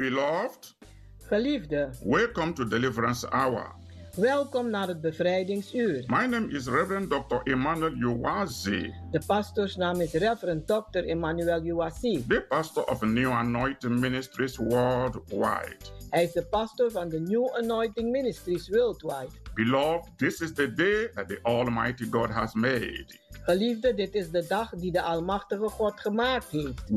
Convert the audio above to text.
Beloved, Geliefde, welcome to Deliverance Hour. welkom naar het bevrijdingsuur. My name is Reverend Dr. Emmanuel Uwazi, De pastoorsnaam is Reverend Dr. Emmanuel Uwasi. the pastor of New Anointing Ministries worldwide. Hij is de pastor van de New Anointing Ministries Worldwide. Beloved, this is the day that the Almighty God has made. Geliefde, dit is de dag die de Almachtige God gemaakt heeft.